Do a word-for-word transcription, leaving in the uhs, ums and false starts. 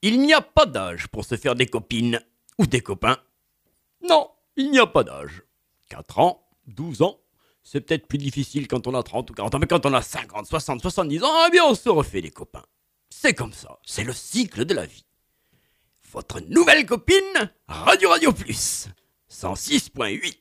Il n'y a pas d'âge pour se faire des copines ou des copains. Non, il n'y a pas d'âge. quatre ans, douze ans, c'est peut-être plus difficile quand on a trente ou quarante ans, mais quand on a cinquante, soixante, soixante-dix ans, eh bien on se refait des copains. C'est comme ça, c'est le cycle de la vie. Votre nouvelle copine, Radio Radio Plus, cent six point huit.